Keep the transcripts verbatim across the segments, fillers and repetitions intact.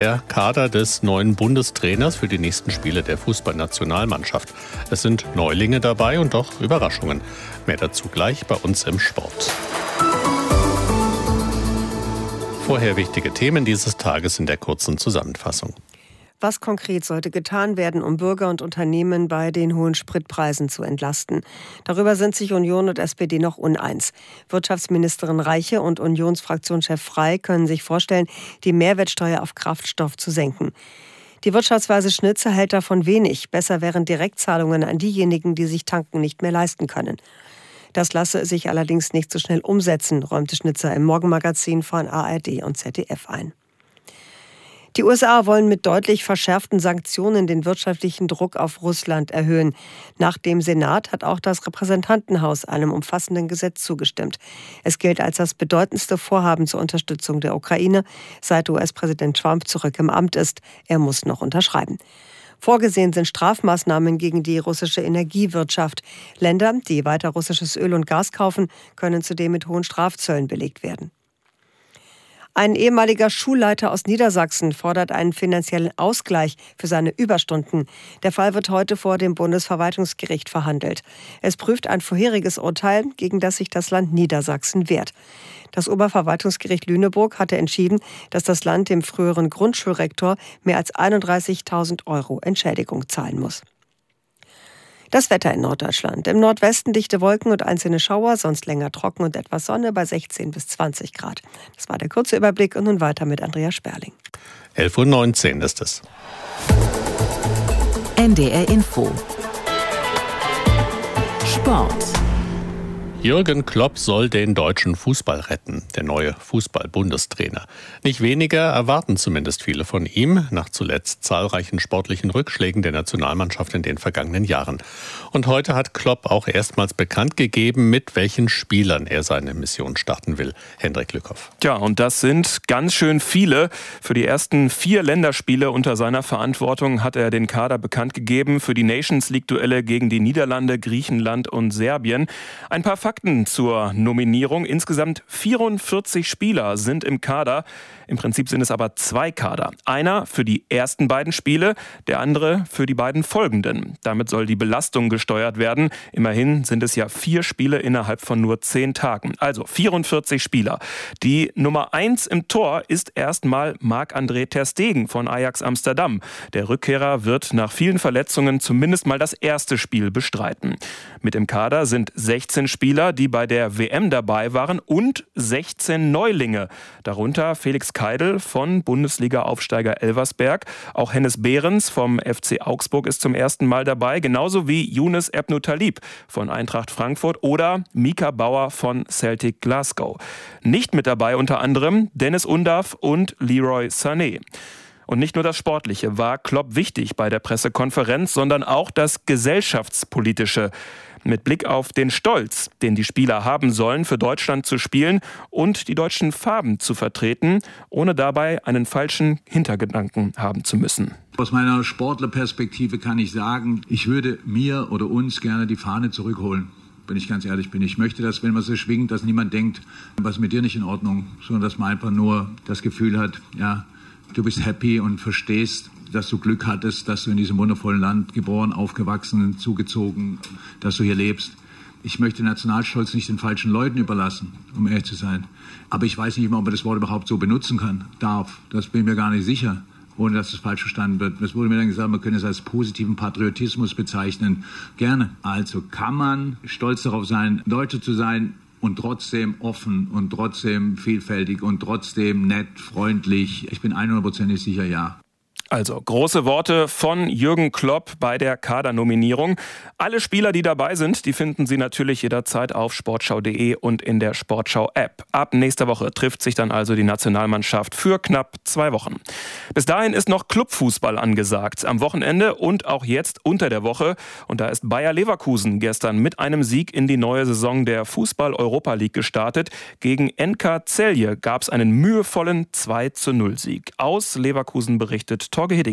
der Kader des neuen Bundestrainers für die nächsten Spiele der Fußballnationalmannschaft. Es sind Neulinge dabei und doch Überraschungen. Mehr dazu gleich bei uns im Sport. Vorher wichtige Themen dieses Tages in der kurzen Zusammenfassung. Was konkret sollte getan werden, um Bürger und Unternehmen bei den hohen Spritpreisen zu entlasten? Darüber sind sich Union und S P D noch uneins. Wirtschaftsministerin Reiche und Unionsfraktionschef Frey können sich vorstellen, die Mehrwertsteuer auf Kraftstoff zu senken. Die Wirtschaftsweise Schnitzer hält davon wenig. Besser wären Direktzahlungen an diejenigen, die sich tanken nicht mehr leisten können. Das lasse sich allerdings nicht so schnell umsetzen, räumte Schnitzer im Morgenmagazin von A R D und Z D F ein. Die U S A wollen mit deutlich verschärften Sanktionen den wirtschaftlichen Druck auf Russland erhöhen. Nach dem Senat hat auch das Repräsentantenhaus einem umfassenden Gesetz zugestimmt. Es gilt als das bedeutendste Vorhaben zur Unterstützung der Ukraine, seit U S-Präsident Trump zurück im Amt ist. Er muss noch unterschreiben. Vorgesehen sind Strafmaßnahmen gegen die russische Energiewirtschaft. Länder, die weiter russisches Öl und Gas kaufen, können zudem mit hohen Strafzöllen belegt werden. Ein ehemaliger Schulleiter aus Niedersachsen fordert einen finanziellen Ausgleich für seine Überstunden. Der Fall wird heute vor dem Bundesverwaltungsgericht verhandelt. Es prüft ein vorheriges Urteil, gegen das sich das Land Niedersachsen wehrt. Das Oberverwaltungsgericht Lüneburg hatte entschieden, dass das Land dem früheren Grundschulrektor mehr als einunddreißigtausend Euro Entschädigung zahlen muss. Das Wetter in Norddeutschland. Im Nordwesten dichte Wolken und einzelne Schauer, sonst länger trocken und etwas Sonne bei sechzehn bis zwanzig Grad. Das war der kurze Überblick und nun weiter mit Andrea Sperling. elf Uhr neunzehn ist es. N D R Info. Sport. Jürgen Klopp soll den deutschen Fußball retten, der neue Fußball-Bundestrainer. Nicht weniger erwarten zumindest viele von ihm, nach zuletzt zahlreichen sportlichen Rückschlägen der Nationalmannschaft in den vergangenen Jahren. Und heute hat Klopp auch erstmals bekannt gegeben, mit welchen Spielern er seine Mission starten will. Hendrik Lückhoff. Ja, und das sind ganz schön viele. Für die ersten vier Länderspiele unter seiner Verantwortung hat er den Kader bekannt gegeben. Für die Nations League-Duelle gegen die Niederlande, Griechenland und Serbien. Ein paar Fakten zur Nominierung. Insgesamt vierundvierzig Spieler sind im Kader. Im Prinzip sind es aber zwei Kader. Einer für die ersten beiden Spiele, der andere für die beiden folgenden. Damit soll die Belastung gesteuert werden. Immerhin sind es ja vier Spiele innerhalb von nur zehn Tagen. Also vierundvierzig Spieler. Die Nummer eins im Tor ist erstmal Marc-André ter Stegen von Ajax Amsterdam. Der Rückkehrer wird nach vielen Verletzungen zumindest mal das erste Spiel bestreiten. Mit im Kader sind sechzehn Spieler, die bei der W M dabei waren und sechzehn Neulinge. Darunter Felix Keidel von Bundesliga-Aufsteiger Elversberg. Auch Hennes Behrens vom F C Augsburg ist zum ersten Mal dabei. Genauso wie Younes Ebnou Talib von Eintracht Frankfurt oder Mika Bauer von Celtic Glasgow. Nicht mit dabei unter anderem Dennis Undav und Leroy Sané. Und nicht nur das Sportliche war Klopp wichtig bei der Pressekonferenz, sondern auch das Gesellschaftspolitische. Mit Blick auf den Stolz, den die Spieler haben sollen, für Deutschland zu spielen und die deutschen Farben zu vertreten, ohne dabei einen falschen Hintergedanken haben zu müssen. Aus meiner Sportlerperspektive kann ich sagen, ich würde mir oder uns gerne die Fahne zurückholen. Wenn ich ganz ehrlich bin. Ich möchte, dass, wenn man sie schwingt, dass niemand denkt, was ist mit dir nicht in Ordnung, sondern dass man einfach nur das Gefühl hat, ja, du bist happy und verstehst, dass du Glück hattest, dass du in diesem wundervollen Land geboren, aufgewachsen, zugezogen, dass du hier lebst. Ich möchte den Nationalstolz nicht den falschen Leuten überlassen, um ehrlich zu sein. Aber ich weiß nicht immer, ob man das Wort überhaupt so benutzen kann, darf. Das bin ich mir gar nicht sicher, ohne dass es falsch verstanden wird. Es wurde mir dann gesagt, man könne es als positiven Patriotismus bezeichnen. Gerne. Also kann man stolz darauf sein, Deutsche zu sein, und trotzdem offen und trotzdem vielfältig und trotzdem nett, freundlich. Ich bin hundertprozentig sicher, ja. Also große Worte von Jürgen Klopp bei der Kadernominierung. Alle Spieler, die dabei sind, die finden Sie natürlich jederzeit auf sportschau punkt de und in der Sportschau-App. Ab nächster Woche trifft sich dann also die Nationalmannschaft für knapp zwei Wochen. Bis dahin ist noch Clubfußball angesagt. Am Wochenende und auch jetzt unter der Woche. Und da ist Bayer Leverkusen gestern mit einem Sieg in die neue Saison der Fußball-Europa League gestartet. Gegen N K Celje gab es einen mühevollen zwei zu null Sieg. Aus Leverkusen berichtet Torge Hiddingen.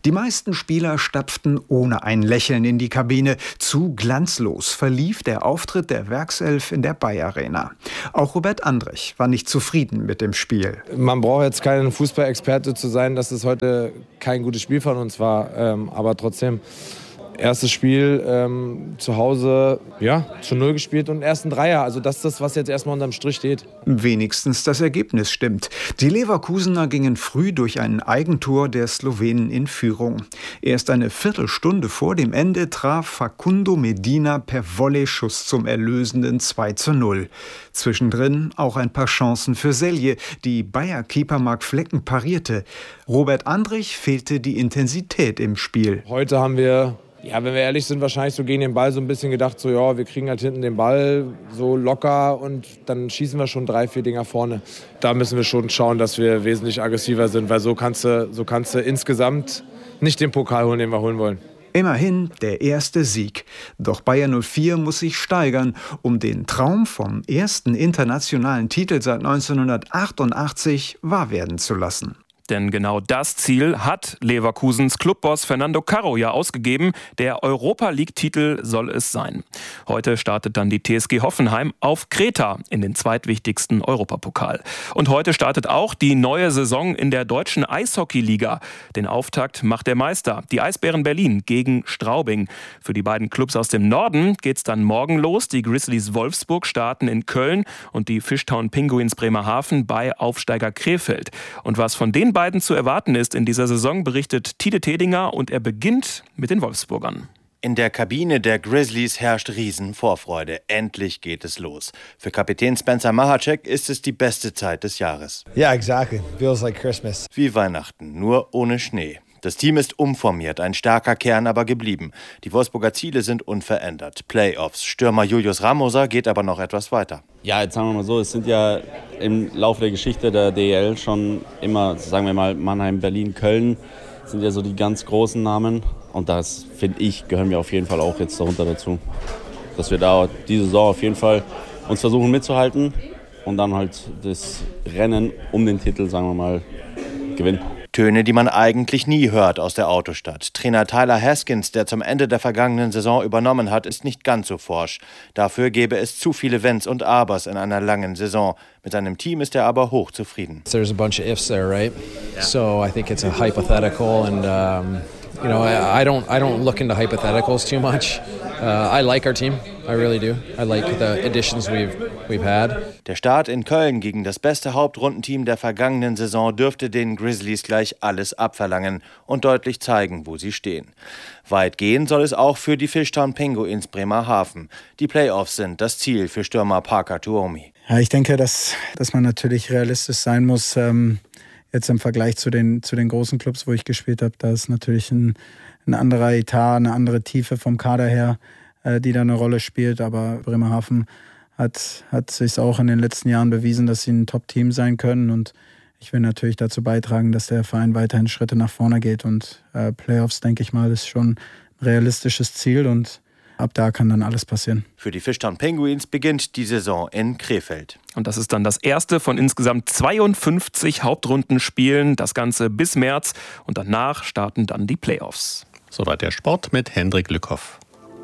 Die meisten Spieler stapften ohne ein Lächeln in die Kabine. Zu glanzlos verlief der Auftritt der Werkself in der Bayer Arena. Auch Robert Andrich war nicht zufrieden mit dem Spiel. Man braucht jetzt kein Fußballexperte zu sein, dass es heute kein gutes Spiel von uns war. Ähm, aber trotzdem, erstes Spiel ähm, zu Hause, ja, zu Null gespielt und ersten Dreier. Also das ist das, was jetzt erstmal unterm Strich steht. Wenigstens das Ergebnis stimmt. Die Leverkusener gingen früh durch ein Eigentor der Slowenen in Führung. Erst eine Viertelstunde vor dem Ende traf Facundo Medina per Volley-Schuss zum erlösenden zwei zu null. Zwischendrin auch ein paar Chancen für Selje, die Bayer-Keeper Marc Flecken parierte. Robert Andrich fehlte die Intensität im Spiel. Heute haben wir, ja, wenn wir ehrlich sind, wahrscheinlich so gegen den Ball so ein bisschen gedacht, so ja, wir kriegen halt hinten den Ball so locker und dann schießen wir schon drei, vier Dinger vorne. Da müssen wir schon schauen, dass wir wesentlich aggressiver sind, weil so kannst du, so kannst du insgesamt nicht den Pokal holen, den wir holen wollen. Immerhin der erste Sieg. Doch Bayer null vier muss sich steigern, um den Traum vom ersten internationalen Titel seit neunzehnhundertachtundachtzig wahr werden zu lassen. Denn genau das Ziel hat Leverkusens Clubboss Fernando Carro ja ausgegeben. Der Europa-League-Titel soll es sein. Heute startet dann die T S G Hoffenheim auf Kreta in den zweitwichtigsten Europapokal. Und heute startet auch die neue Saison in der deutschen Eishockey-Liga. Den Auftakt macht der Meister, die Eisbären Berlin gegen Straubing. Für die beiden Clubs aus dem Norden geht's dann morgen los. Die Grizzlies Wolfsburg starten in Köln und die Fishtown Penguins Bremerhaven bei Aufsteiger Krefeld. Und was von den beiden zu erwarten ist in dieser Saison, berichtet Tide Tedinger und er beginnt mit den Wolfsburgern. In der Kabine der Grizzlies herrscht Riesenvorfreude. Endlich geht es los. Für Kapitän Spencer Mahacek ist es die beste Zeit des Jahres. Yeah, exactly. Feels like Christmas. Wie Weihnachten, nur ohne Schnee. Das Team ist umformiert, ein starker Kern aber geblieben. Die Wolfsburger Ziele sind unverändert. Playoffs. Stürmer Julius Ramoser geht aber noch etwas weiter. Ja, jetzt sagen wir mal so, es sind ja im Laufe der Geschichte der D E L schon immer, sagen wir mal, Mannheim, Berlin, Köln sind ja so die ganz großen Namen. Und das, finde ich, gehören wir auf jeden Fall auch jetzt darunter dazu. Dass wir da diese Saison auf jeden Fall uns versuchen mitzuhalten und dann halt das Rennen um den Titel, sagen wir mal, gewinnen. Töne, die man eigentlich nie hört aus der Autostadt. Trainer Tyler Haskins, der zum Ende der vergangenen Saison übernommen hat, ist nicht ganz so forsch. Dafür gäbe es zu viele Wenns und Abers in einer langen Saison. Mit seinem Team ist er aber hochzufrieden. There's a bunch of ifs there, right? Yeah. So I think it's a hypothetical and um, you know, I, I don't I don't look into hypotheticals too much. Uh, I like our team. I really do. I like the additions we've we've had. Der Start in Köln gegen das beste Hauptrundenteam der vergangenen Saison dürfte den Grizzlies gleich alles abverlangen und deutlich zeigen, wo sie stehen. Weit gehen soll es auch für die Fishtown Penguins Bremerhaven. Die Playoffs sind das Ziel für Stürmer Parker Tuomi. Ja, ich denke, dass, dass man natürlich realistisch sein muss. Ähm, jetzt im Vergleich zu den, zu den großen Clubs, wo ich gespielt habe, da ist natürlich ein, ein anderer Etat, eine andere Tiefe vom Kader her, äh, die da eine Rolle spielt. Aber Bremerhaven hat, hat sich auch in den letzten Jahren bewiesen, dass sie ein Top-Team sein können. Und ich will natürlich dazu beitragen, dass der Verein weiterhin Schritte nach vorne geht. Und äh, Playoffs, denke ich mal, ist schon ein realistisches Ziel und ab da kann dann alles passieren. Für die Fishtown Penguins beginnt die Saison in Krefeld. Und das ist dann das erste von insgesamt zweiundfünfzig Hauptrundenspielen, das Ganze bis März. Und danach starten dann die Playoffs. Soweit der Sport mit Hendrik Lückhoff.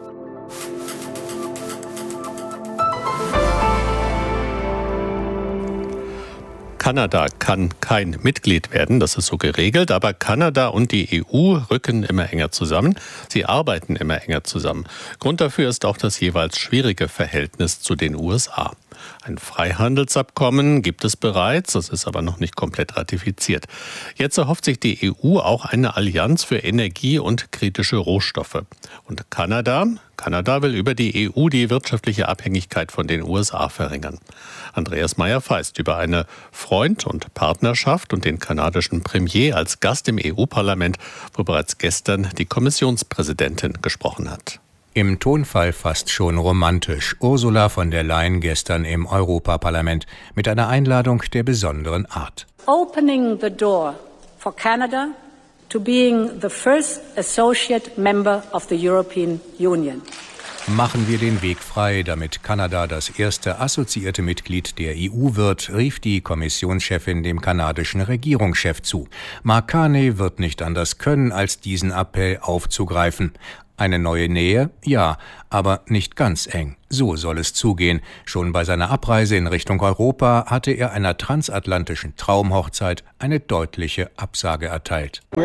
Kanada kann kein Mitglied werden, das ist so geregelt, aber Kanada und die E U rücken immer enger zusammen. Sie arbeiten immer enger zusammen. Grund dafür ist auch das jeweils schwierige Verhältnis zu den U S A. Ein Freihandelsabkommen gibt es bereits, das ist aber noch nicht komplett ratifiziert. Jetzt erhofft sich die E U auch eine Allianz für Energie und kritische Rohstoffe. Und Kanada? Kanada will über die E U die wirtschaftliche Abhängigkeit von den U S A verringern. Andreas Meyer-Feist über eine Freund- und Partnerschaft und den kanadischen Premier als Gast im E U-Parlament, wo bereits gestern die Kommissionspräsidentin gesprochen hat. Im Tonfall fast schon romantisch. Ursula von der Leyen gestern im Europaparlament mit einer Einladung der besonderen Art. Opening the door for Canada to being the first associate member of the European Union. Machen wir den Weg frei, damit Kanada das erste assoziierte Mitglied der E U wird, rief die Kommissionschefin dem kanadischen Regierungschef zu. Mark Carney wird nicht anders können, als diesen Appell aufzugreifen. Eine neue Nähe? Ja, aber nicht ganz eng. So soll es zugehen. Schon bei seiner Abreise in Richtung Europa hatte er einer transatlantischen Traumhochzeit eine deutliche Absage erteilt. Wir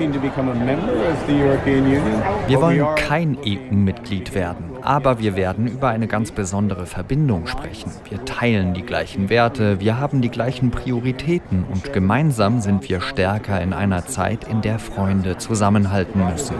wollen kein E U-Mitglied werden, aber wir werden über eine ganz besondere Verbindung sprechen. Wir teilen die gleichen Werte, wir haben die gleichen Prioritäten und gemeinsam sind wir stärker in einer Zeit, in der Freunde zusammenhalten müssen.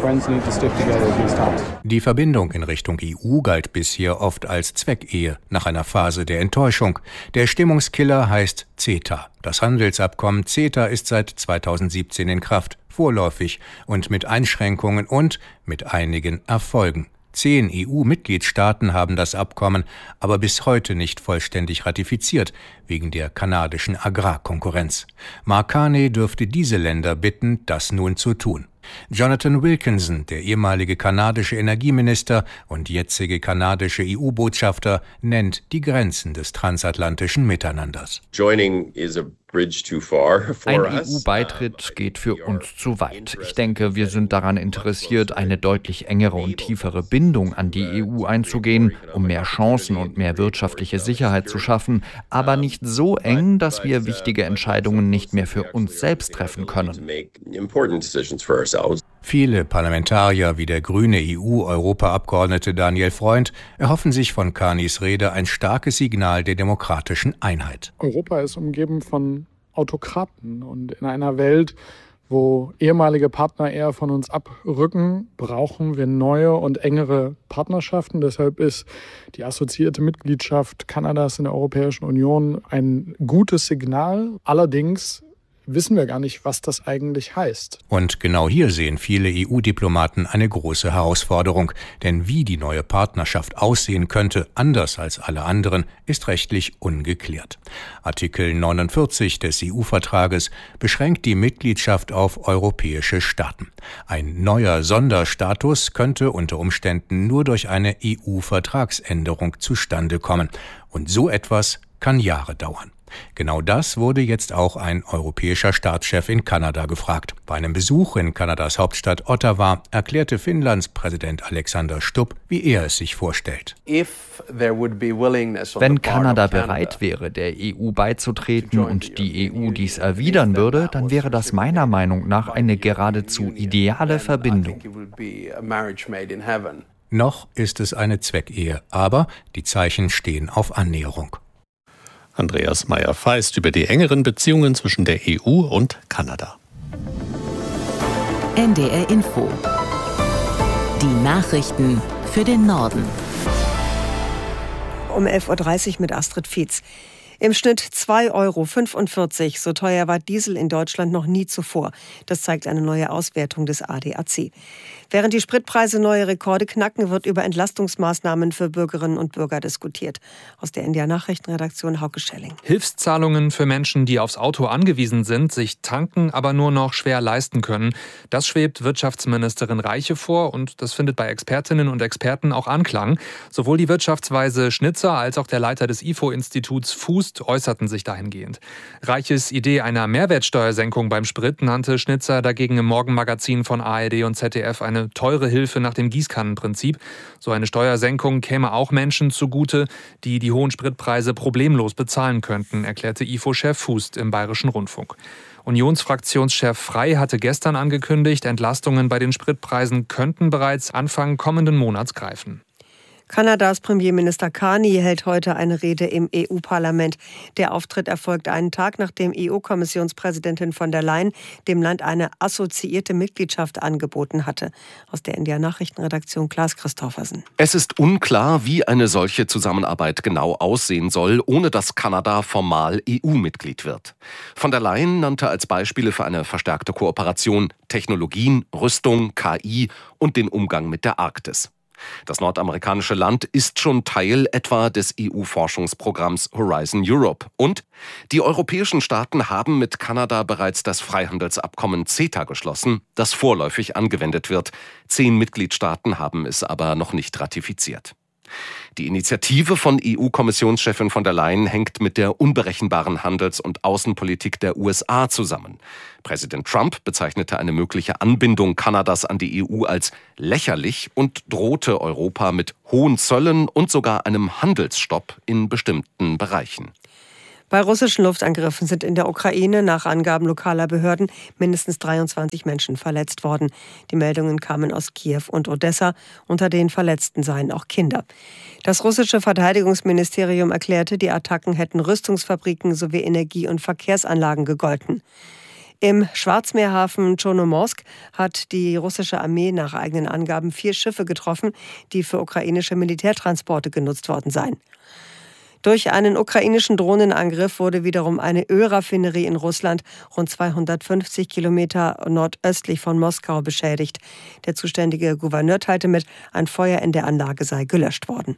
Die Verbindung in Richtung E U galt bisher oft als Zweckehe nach einer Phase der Enttäuschung. Der Stimmungskiller heißt CETA. Das Handelsabkommen CETA ist seit zweitausendsiebzehn in Kraft, vorläufig und mit Einschränkungen und mit einigen Erfolgen. Zehn E U-Mitgliedstaaten haben das Abkommen aber bis heute nicht vollständig ratifiziert, wegen der kanadischen Agrarkonkurrenz. Mark Carney dürfte diese Länder bitten, das nun zu tun. Jonathan Wilkinson, der ehemalige kanadische Energieminister und jetzige kanadische E U-Botschafter, nennt die Grenzen des transatlantischen Miteinanders. Joining is a Ein E U-Beitritt geht für uns zu weit. Ich denke, wir sind daran interessiert, eine deutlich engere und tiefere Bindung an die E U einzugehen, um mehr Chancen und mehr wirtschaftliche Sicherheit zu schaffen, aber nicht so eng, dass wir wichtige Entscheidungen nicht mehr für uns selbst treffen können. Viele Parlamentarier wie der grüne E U-Europaabgeordnete Daniel Freund erhoffen sich von Carneys Rede ein starkes Signal der demokratischen Einheit. Europa ist umgeben von Autokraten und in einer Welt, wo ehemalige Partner eher von uns abrücken, brauchen wir neue und engere Partnerschaften. Deshalb ist die assoziierte Mitgliedschaft Kanadas in der Europäischen Union ein gutes Signal. Allerdings wissen wir gar nicht, was das eigentlich heißt. Und genau hier sehen viele E U-Diplomaten eine große Herausforderung. Denn wie die neue Partnerschaft aussehen könnte, anders als alle anderen, ist rechtlich ungeklärt. Artikel neunundvierzig des E U-Vertrages beschränkt die Mitgliedschaft auf europäische Staaten. Ein neuer Sonderstatus könnte unter Umständen nur durch eine E U-Vertragsänderung zustande kommen. Und so etwas kann Jahre dauern. Genau das wurde jetzt auch ein europäischer Staatschef in Kanada gefragt. Bei einem Besuch in Kanadas Hauptstadt Ottawa erklärte Finnlands Präsident Alexander Stubb, wie er es sich vorstellt. Wenn Kanada bereit wäre, der E U beizutreten und die E U dies erwidern würde, dann wäre das meiner Meinung nach eine geradezu ideale Verbindung. Noch ist es eine Zweckehe, aber die Zeichen stehen auf Annäherung. Andreas Meyer-Feist über die engeren Beziehungen zwischen der E U und Kanada. N D R Info. Die Nachrichten für den Norden. Um elf Uhr dreißig mit Astrid Fietz. Im Schnitt zwei Euro fünfundvierzig. So teuer war Diesel in Deutschland noch nie zuvor. Das zeigt eine neue Auswertung des A D A C. Während die Spritpreise neue Rekorde knacken, wird über Entlastungsmaßnahmen für Bürgerinnen und Bürger diskutiert. Aus der N D R-Nachrichtenredaktion Hauke Schelling. Hilfszahlungen für Menschen, die aufs Auto angewiesen sind, sich tanken, aber nur noch schwer leisten können. Das schwebt Wirtschaftsministerin Reiche vor und das findet bei Expertinnen und Experten auch Anklang. Sowohl die Wirtschaftsweise Schnitzer als auch der Leiter des I F O-Instituts Fuß äußerten sich dahingehend. Reiches Idee einer Mehrwertsteuersenkung beim Sprit nannte Schnitzer dagegen im Morgenmagazin von A R D und Z D F eine teure Hilfe nach dem Gießkannenprinzip. So eine Steuersenkung käme auch Menschen zugute, die die hohen Spritpreise problemlos bezahlen könnten, erklärte I F O-Chef Fuß im Bayerischen Rundfunk. Unionsfraktionschef Frey hatte gestern angekündigt, Entlastungen bei den Spritpreisen könnten bereits Anfang kommenden Monats greifen. Kanadas Premierminister Carney hält heute eine Rede im E U-Parlament. Der Auftritt erfolgt einen Tag, nachdem E U-Kommissionspräsidentin von der Leyen dem Land eine assoziierte Mitgliedschaft angeboten hatte. Aus der N D R-Nachrichtenredaktion Klaas Christoffersen. Es ist unklar, wie eine solche Zusammenarbeit genau aussehen soll, ohne dass Kanada formal E U-Mitglied wird. Von der Leyen nannte als Beispiele für eine verstärkte Kooperation Technologien, Rüstung, K I und den Umgang mit der Arktis. Das nordamerikanische Land ist schon Teil etwa des E U-Forschungsprogramms Horizon Europe. Und die europäischen Staaten haben mit Kanada bereits das Freihandelsabkommen CETA geschlossen, das vorläufig angewendet wird. Zehn Mitgliedstaaten haben es aber noch nicht ratifiziert. Die Initiative von E U-Kommissionschefin von der Leyen hängt mit der unberechenbaren Handels- und Außenpolitik der U S A zusammen. Präsident Trump bezeichnete eine mögliche Anbindung Kanadas an die E U als lächerlich und drohte Europa mit hohen Zöllen und sogar einem Handelsstopp in bestimmten Bereichen. Bei russischen Luftangriffen sind in der Ukraine nach Angaben lokaler Behörden mindestens dreiundzwanzig Menschen verletzt worden. Die Meldungen kamen aus Kiew und Odessa. Unter den Verletzten seien auch Kinder. Das russische Verteidigungsministerium erklärte, die Attacken hätten Rüstungsfabriken sowie Energie- und Verkehrsanlagen gegolten. Im Schwarzmeerhafen Tschernomorsk hat die russische Armee nach eigenen Angaben vier Schiffe getroffen, die für ukrainische Militärtransporte genutzt worden seien. Durch einen ukrainischen Drohnenangriff wurde wiederum eine Ölraffinerie in Russland rund zweihundertfünfzig Kilometer nordöstlich von Moskau beschädigt. Der zuständige Gouverneur teilte mit, ein Feuer in der Anlage sei gelöscht worden.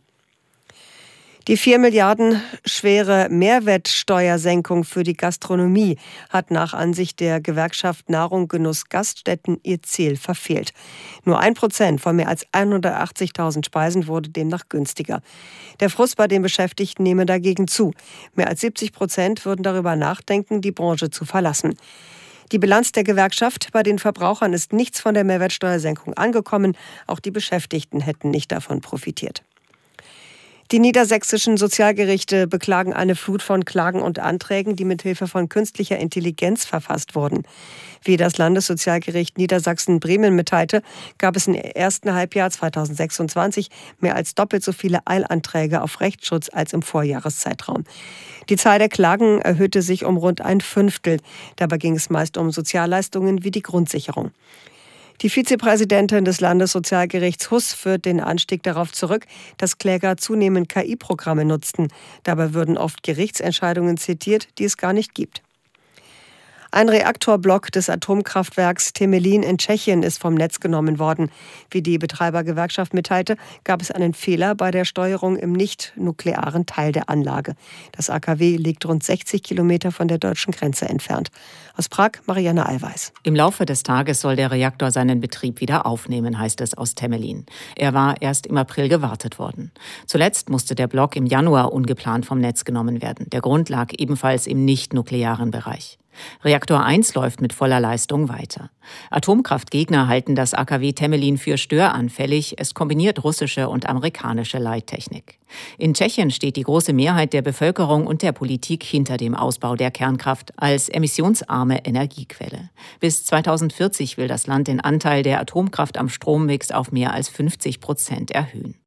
Die vier Milliarden schwere Mehrwertsteuersenkung für die Gastronomie hat nach Ansicht der Gewerkschaft Nahrung Genuss Gaststätten ihr Ziel verfehlt. Nur ein Prozent von mehr als hundertachtzigtausend Speisen wurde demnach günstiger. Der Frust bei den Beschäftigten nehme dagegen zu. Mehr als siebzig Prozent würden darüber nachdenken, die Branche zu verlassen. Die Bilanz der Gewerkschaft: Bei den Verbrauchern ist nichts von der Mehrwertsteuersenkung angekommen. Auch die Beschäftigten hätten nicht davon profitiert. Die niedersächsischen Sozialgerichte beklagen eine Flut von Klagen und Anträgen, die mithilfe von künstlicher Intelligenz verfasst wurden. Wie das Landessozialgericht Niedersachsen-Bremen mitteilte, gab es im ersten Halbjahr zweitausendsechsundzwanzig mehr als doppelt so viele Eilanträge auf Rechtsschutz als im Vorjahreszeitraum. Die Zahl der Klagen erhöhte sich um rund ein Fünftel. Dabei ging es meist um Sozialleistungen wie die Grundsicherung. Die Vizepräsidentin des Landessozialgerichts Huss führt den Anstieg darauf zurück, dass Kläger zunehmend K I-Programme nutzten. Dabei würden oft Gerichtsentscheidungen zitiert, die es gar nicht gibt. Ein Reaktorblock des Atomkraftwerks Temelin in Tschechien ist vom Netz genommen worden. Wie die Betreibergewerkschaft mitteilte, gab es einen Fehler bei der Steuerung im nicht-nuklearen Teil der Anlage. Das A K W liegt rund sechzig Kilometer von der deutschen Grenze entfernt. Aus Prag, Marianne Allweis. Im Laufe des Tages soll der Reaktor seinen Betrieb wieder aufnehmen, heißt es aus Temelin. Er war erst im April gewartet worden. Zuletzt musste der Block im Januar ungeplant vom Netz genommen werden. Der Grund lag ebenfalls im nicht-nuklearen Bereich. Reaktor eins läuft mit voller Leistung weiter. Atomkraftgegner halten das A K W Temelin für störanfällig. Es kombiniert russische und amerikanische Leittechnik. In Tschechien steht die große Mehrheit der Bevölkerung und der Politik hinter dem Ausbau der Kernkraft als emissionsarme Energiequelle. Bis zweitausendvierzig will das Land den Anteil der Atomkraft am Strommix auf mehr als fünfzig Prozent erhöhen.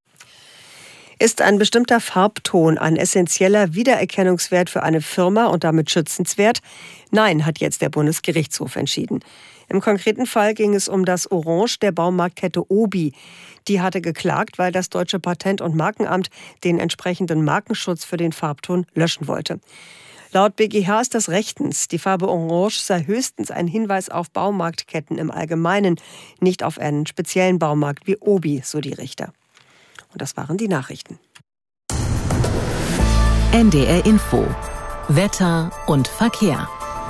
Ist ein bestimmter Farbton ein essentieller Wiedererkennungswert für eine Firma und damit schützenswert? Nein, hat jetzt der Bundesgerichtshof entschieden. Im konkreten Fall ging es um das Orange der Baumarktkette Obi. Die hatte geklagt, weil das Deutsche Patent- und Markenamt den entsprechenden Markenschutz für den Farbton löschen wollte. Laut B G H ist das rechtens. Die Farbe Orange sei höchstens ein Hinweis auf Baumarktketten im Allgemeinen, nicht auf einen speziellen Baumarkt wie Obi, so die Richter. Und das waren die Nachrichten. N D R Info. Wetter und Verkehr.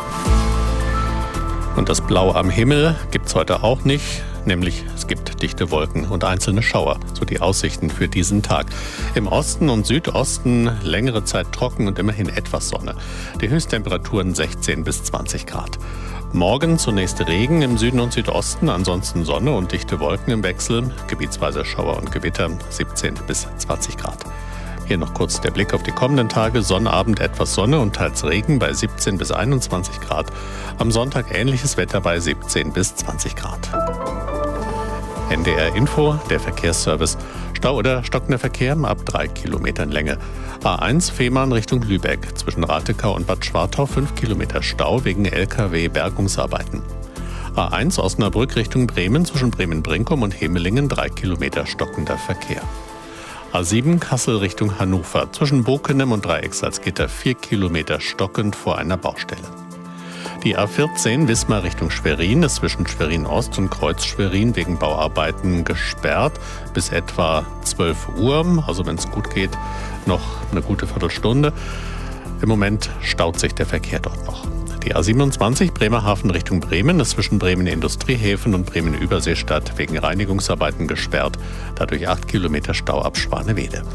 Und das Blau am Himmel gibt's heute auch nicht. Nämlich es gibt dichte Wolken und einzelne Schauer. So die Aussichten für diesen Tag. Im Osten und Südosten längere Zeit trocken und immerhin etwas Sonne. Die Höchsttemperaturen sechzehn bis zwanzig Grad. Morgen zunächst Regen im Süden und Südosten, ansonsten Sonne und dichte Wolken im Wechsel, gebietsweise Schauer und Gewitter, siebzehn bis zwanzig Grad. Hier noch kurz der Blick auf die kommenden Tage. Sonnabend etwas Sonne und teils Regen bei siebzehn bis einundzwanzig Grad. Am Sonntag ähnliches Wetter bei siebzehn bis zwanzig Grad. N D R Info, der Verkehrsservice. Stau oder stockender Verkehr ab drei Kilometern Länge. A eins Fehmarn Richtung Lübeck. Zwischen Ratekau und Bad Schwartau fünf Kilometer Stau wegen L K W-Bergungsarbeiten. A eins Osnabrück Richtung Bremen zwischen Bremen-Brinkum und Hemelingen drei Kilometer stockender Verkehr. A sieben Kassel Richtung Hannover. Zwischen Bokenem und Dreiecksalzgitter vier Kilometer stockend vor einer Baustelle. Die A vierzehn Wismar Richtung Schwerin ist zwischen Schwerin Ost und Kreuz Schwerin wegen Bauarbeiten gesperrt bis etwa zwölf Uhr. Also wenn es gut geht, noch eine gute Viertelstunde. Im Moment staut sich der Verkehr dort noch. Die A siebenundzwanzig Bremerhaven Richtung Bremen ist zwischen Bremen Industriehäfen und Bremen Überseestadt wegen Reinigungsarbeiten gesperrt. Dadurch acht Kilometer Stau ab Schwanewede.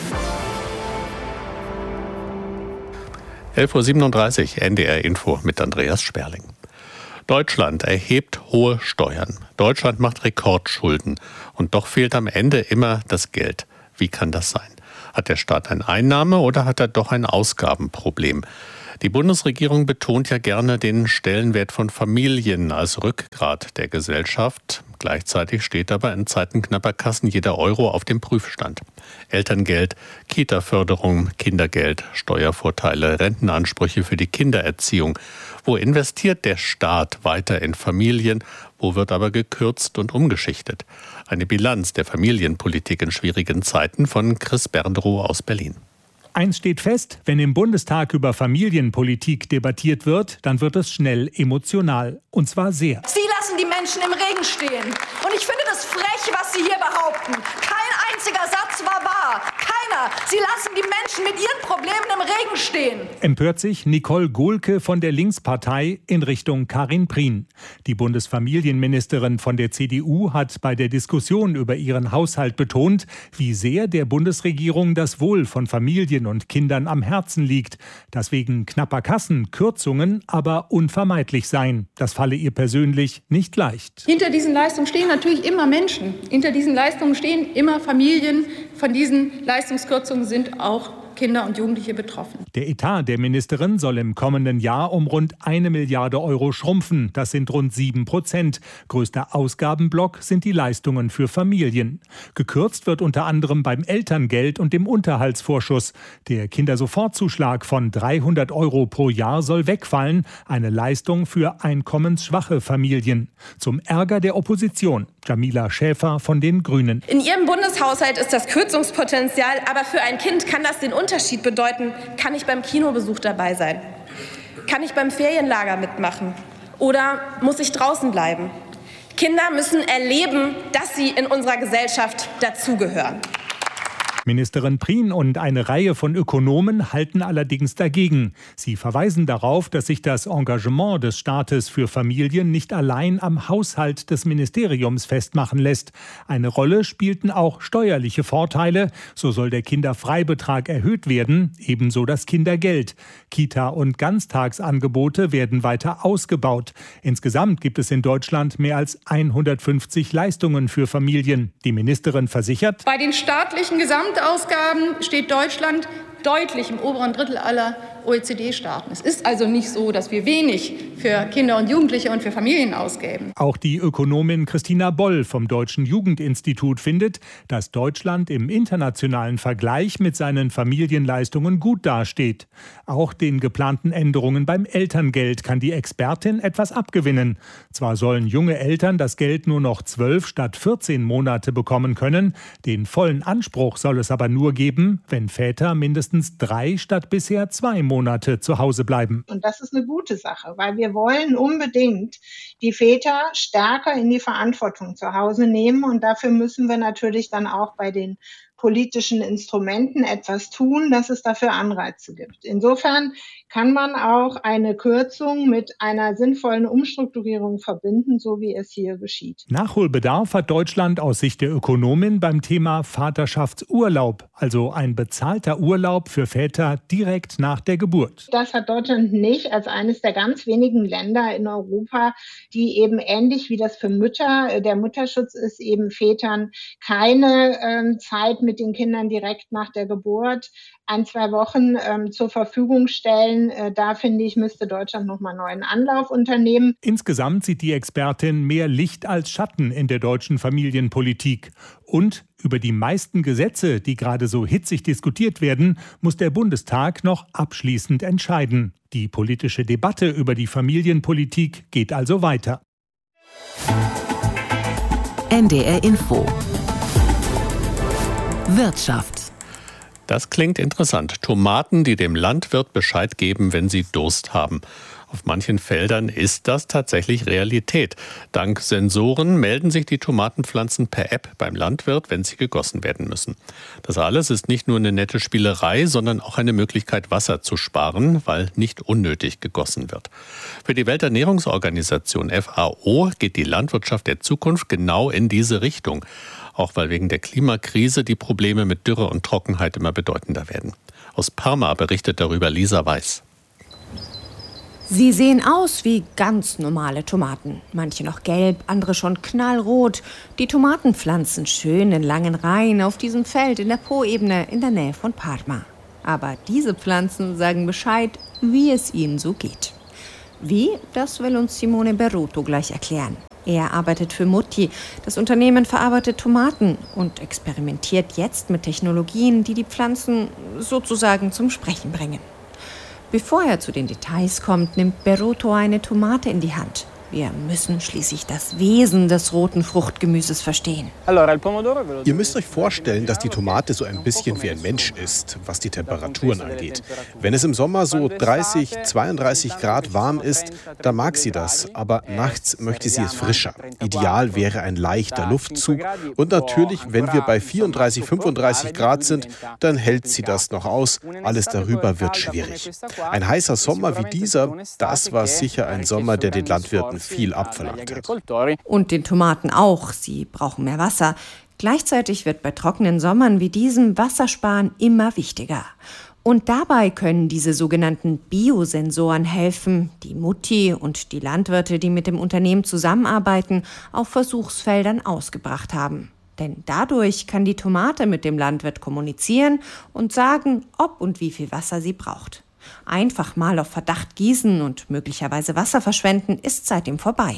elf Uhr siebenunddreißig, N D R Info mit Andreas Sperling. Deutschland erhebt hohe Steuern. Deutschland macht Rekordschulden. Und doch fehlt am Ende immer das Geld. Wie kann das sein? Hat der Staat ein Einnahme- oder hat er doch ein Ausgabenproblem? Die Bundesregierung betont ja gerne den Stellenwert von Familien als Rückgrat der Gesellschaft. Gleichzeitig steht aber in Zeiten knapper Kassen jeder Euro auf dem Prüfstand. Elterngeld, Kita-Förderung, Kindergeld, Steuervorteile, Rentenansprüche für die Kindererziehung. Wo investiert der Staat weiter in Familien? Wo wird aber gekürzt und umgeschichtet? Eine Bilanz der Familienpolitik in schwierigen Zeiten von Chris Berndroh aus Berlin. Eins steht fest, wenn im Bundestag über Familienpolitik debattiert wird, dann wird es schnell emotional. Und zwar sehr. Sie lassen die Menschen im Regen stehen. Und ich finde das frech, was Sie hier behaupten. Kein einziger Satz war wahr. Keiner. Sie lassen die Menschen mit ihren Problemen im Regen stehen. Empört sich Nicole Gohlke von der Linkspartei in Richtung Karin Prien. Die Bundesfamilienministerin von der C D U hat bei der Diskussion über ihren Haushalt betont, wie sehr der Bundesregierung das Wohl von Familien und Kindern am Herzen liegt, dass wegen knapper Kassen Kürzungen aber unvermeidlich seien. Das falle ihr persönlich nicht leicht. Hinter diesen Leistungen stehen natürlich immer Menschen. Hinter diesen Leistungen stehen immer Familien. Von diesen Leistungskürzungen sind auch Kinder und Jugendliche betroffen. Der Etat der Ministerin soll im kommenden Jahr um rund eine Milliarde Euro schrumpfen. Das sind rund sieben Prozent. Größter Ausgabenblock sind die Leistungen für Familien. Gekürzt wird unter anderem beim Elterngeld und dem Unterhaltsvorschuss. Der Kindersofortzuschlag von dreihundert Euro pro Jahr soll wegfallen. Eine Leistung für einkommensschwache Familien. Zum Ärger der Opposition. Jamila Schäfer von den Grünen. In Ihrem Bundeshaushalt ist das Kürzungspotenzial, aber für ein Kind kann das den Unterschied bedeuten. Kann ich beim Kinobesuch dabei sein? Kann ich beim Ferienlager mitmachen? Oder muss ich draußen bleiben? Kinder müssen erleben, dass sie in unserer Gesellschaft dazugehören. Ministerin Prien und eine Reihe von Ökonomen halten allerdings dagegen. Sie verweisen darauf, dass sich das Engagement des Staates für Familien nicht allein am Haushalt des Ministeriums festmachen lässt. Eine Rolle spielten auch steuerliche Vorteile. So soll der Kinderfreibetrag erhöht werden, ebenso das Kindergeld. Kita- und Ganztagsangebote werden weiter ausgebaut. Insgesamt gibt es in Deutschland mehr als hundertfünfzig Leistungen für Familien. Die Ministerin versichert: Bei den staatlichen Gesamt Ausgaben steht Deutschland deutlich im oberen Drittel aller O E C D-Staaten. Es ist also nicht so, dass wir wenig für Kinder und Jugendliche und für Familien ausgeben. Auch die Ökonomin Christina Boll vom Deutschen Jugendinstitut findet, dass Deutschland im internationalen Vergleich mit seinen Familienleistungen gut dasteht. Auch den geplanten Änderungen beim Elterngeld kann die Expertin etwas abgewinnen. Zwar sollen junge Eltern das Geld nur noch zwölf statt vierzehn Monate bekommen können, den vollen Anspruch soll es aber nur geben, wenn Väter mindestens drei statt bisher zwei Monate zu Hause bleiben. Und das ist eine gute Sache, weil wir wollen unbedingt die Väter stärker in die Verantwortung zu Hause nehmen. Und dafür müssen wir natürlich dann auch bei den politischen Instrumenten etwas tun, dass es dafür Anreize gibt. Insofern kann man auch eine Kürzung mit einer sinnvollen Umstrukturierung verbinden, so wie es hier geschieht. Nachholbedarf hat Deutschland aus Sicht der Ökonomin beim Thema Vaterschaftsurlaub, also ein bezahlter Urlaub für Väter direkt nach der Geburt. Das hat Deutschland nicht als eines der ganz wenigen Länder in Europa, die eben ähnlich wie das für Mütter, der Mutterschutz ist, eben Vätern keine äh, Zeit mit den Kindern direkt nach der Geburt ein, zwei Wochen ähm, zur Verfügung stellen. Äh, da, finde ich, müsste Deutschland nochmal neuen Anlauf unternehmen. Insgesamt sieht die Expertin mehr Licht als Schatten in der deutschen Familienpolitik. Und über die meisten Gesetze, die gerade so hitzig diskutiert werden, muss der Bundestag noch abschließend entscheiden. Die politische Debatte über die Familienpolitik geht also weiter. N D R Info Wirtschaft. Das klingt interessant. Tomaten, die dem Landwirt Bescheid geben, wenn sie Durst haben. Auf manchen Feldern ist das tatsächlich Realität. Dank Sensoren melden sich die Tomatenpflanzen per App beim Landwirt, wenn sie gegossen werden müssen. Das alles ist nicht nur eine nette Spielerei, sondern auch eine Möglichkeit, Wasser zu sparen, weil nicht unnötig gegossen wird. Für die Welternährungsorganisation F A O geht die Landwirtschaft der Zukunft genau in diese Richtung. Auch weil wegen der Klimakrise die Probleme mit Dürre und Trockenheit immer bedeutender werden. Aus Parma berichtet darüber Lisa Weiß. Sie sehen aus wie ganz normale Tomaten. Manche noch gelb, andere schon knallrot. Die Tomatenpflanzen schön in langen Reihen auf diesem Feld in der Poebene in der Nähe von Parma. Aber diese Pflanzen sagen Bescheid, wie es ihnen so geht. Wie, das will uns Simone Berruto gleich erklären. Er arbeitet für Mutti. Das Unternehmen verarbeitet Tomaten und experimentiert jetzt mit Technologien, die die Pflanzen sozusagen zum Sprechen bringen. Bevor er zu den Details kommt, nimmt Berruto eine Tomate in die Hand. Wir müssen schließlich das Wesen des roten Fruchtgemüses verstehen. Ihr müsst euch vorstellen, dass die Tomate so ein bisschen wie ein Mensch ist, was die Temperaturen angeht. Wenn es im Sommer so dreißig, zweiunddreißig Grad warm ist, dann mag sie das. Aber nachts möchte sie es frischer. Ideal wäre ein leichter Luftzug. Und natürlich, wenn wir bei vierunddreißig, fünfunddreißig Grad sind, dann hält sie das noch aus. Alles darüber wird schwierig. Ein heißer Sommer wie dieser, das war sicher ein Sommer, der den Landwirten viel abverlangt hat. Und den Tomaten auch. Sie brauchen mehr Wasser. Gleichzeitig wird bei trockenen Sommern wie diesem Wassersparen immer wichtiger. Und dabei können diese sogenannten Biosensoren helfen, die Mutti und die Landwirte, die mit dem Unternehmen zusammenarbeiten, auf Versuchsfeldern ausgebracht haben. Denn dadurch kann die Tomate mit dem Landwirt kommunizieren und sagen, ob und wie viel Wasser sie braucht. Einfach mal auf Verdacht gießen und möglicherweise Wasser verschwenden ist seitdem vorbei.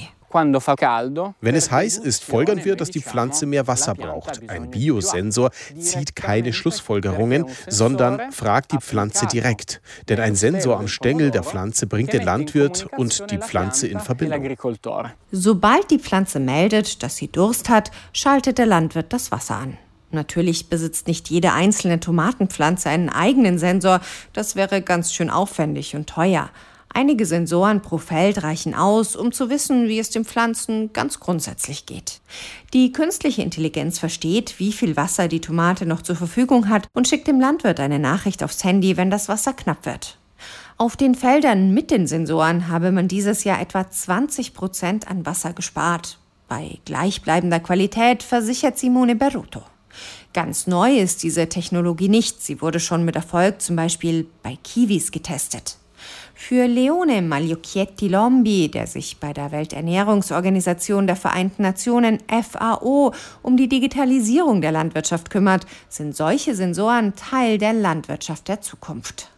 Wenn es heiß ist, folgern wir, dass die Pflanze mehr Wasser braucht. Ein Biosensor zieht keine Schlussfolgerungen, sondern fragt die Pflanze direkt. Denn ein Sensor am Stängel der Pflanze bringt den Landwirt und die Pflanze in Verbindung. Sobald die Pflanze meldet, dass sie Durst hat, schaltet der Landwirt das Wasser an. Natürlich besitzt nicht jede einzelne Tomatenpflanze einen eigenen Sensor. Das wäre ganz schön aufwendig und teuer. Einige Sensoren pro Feld reichen aus, um zu wissen, wie es den Pflanzen ganz grundsätzlich geht. Die künstliche Intelligenz versteht, wie viel Wasser die Tomate noch zur Verfügung hat und schickt dem Landwirt eine Nachricht aufs Handy, wenn das Wasser knapp wird. Auf den Feldern mit den Sensoren habe man dieses Jahr etwa zwanzig Prozent an Wasser gespart. Bei gleichbleibender Qualität, versichert Simone Berruto. Ganz neu ist diese Technologie nicht. Sie wurde schon mit Erfolg zum Beispiel bei Kiwis getestet. Für Leone Magliocchietti Lombi, der sich bei der Welternährungsorganisation der Vereinten Nationen F A O um die Digitalisierung der Landwirtschaft kümmert, sind solche Sensoren Teil der Landwirtschaft der Zukunft.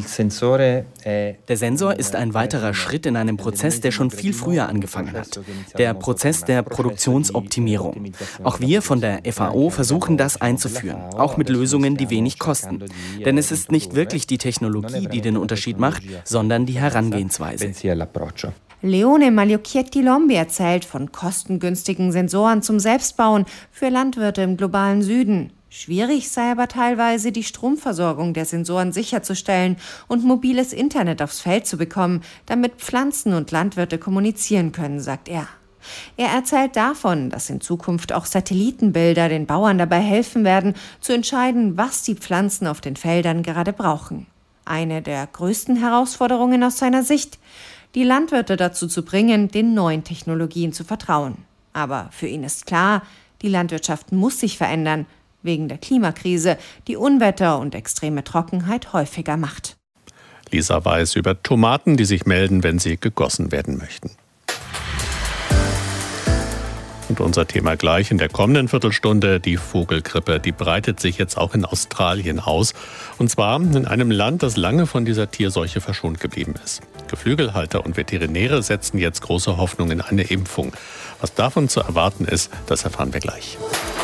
Der Sensor ist ein weiterer Schritt in einem Prozess, der schon viel früher angefangen hat. Der Prozess der Produktionsoptimierung. Auch wir von der F A O versuchen das einzuführen, auch mit Lösungen, die wenig kosten. Denn es ist nicht wirklich die Technologie, die den Unterschied macht, sondern die Herangehensweise. Leone Magliocchietti Lombi erzählt von kostengünstigen Sensoren zum Selbstbauen für Landwirte im globalen Süden. Schwierig sei aber teilweise, die Stromversorgung der Sensoren sicherzustellen und mobiles Internet aufs Feld zu bekommen, damit Pflanzen und Landwirte kommunizieren können, sagt er. Er erzählt davon, dass in Zukunft auch Satellitenbilder den Bauern dabei helfen werden, zu entscheiden, was die Pflanzen auf den Feldern gerade brauchen. Eine der größten Herausforderungen aus seiner Sicht, die Landwirte dazu zu bringen, den neuen Technologien zu vertrauen. Aber für ihn ist klar, die Landwirtschaft muss sich verändern, wegen der Klimakrise, die Unwetter und extreme Trockenheit häufiger macht. Lisa Weiß über Tomaten, die sich melden, wenn sie gegossen werden möchten. Und unser Thema gleich in der kommenden Viertelstunde, die Vogelgrippe. Die breitet sich jetzt auch in Australien aus. Und zwar in einem Land, das lange von dieser Tierseuche verschont geblieben ist. Geflügelhalter und Veterinäre setzen jetzt große Hoffnung in eine Impfung. Was davon zu erwarten ist, das erfahren wir gleich.